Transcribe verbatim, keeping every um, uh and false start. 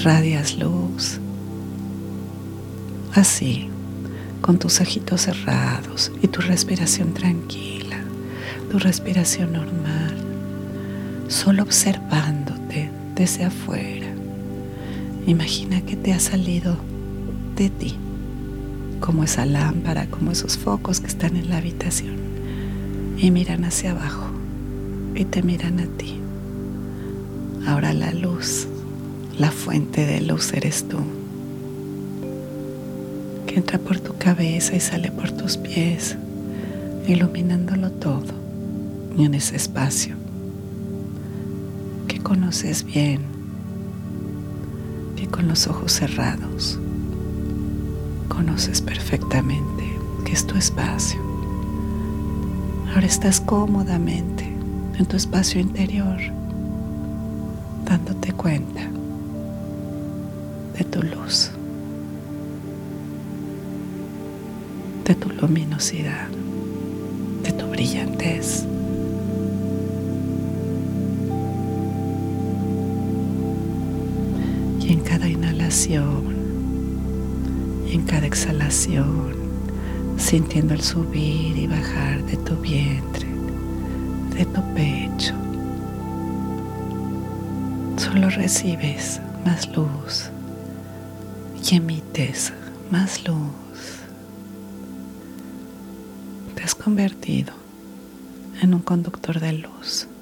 irradias luz, así, con tus ojitos cerrados y tu respiración tranquila, tu respiración normal, solo observándote desde afuera. Imagina que te ha salido de ti, como esa lámpara, como esos focos que están en la habitación y miran hacia abajo y te miran a ti. Ahora la luz, la fuente de luz eres tú, que entra por tu cabeza y sale por tus pies, iluminándolo todo en ese espacio que conoces bien, que con los ojos cerrados conoces perfectamente que es tu espacio. Ahora estás cómodamente en tu espacio interior, dándote cuenta de tu luz, de tu luminosidad, de tu brillantez. Y en cada inhalación y en cada exhalación, sintiendo el subir y bajar de tu vientre, de tu pecho, solo recibes más luz y emites más luz. Te has convertido en un conductor de luz.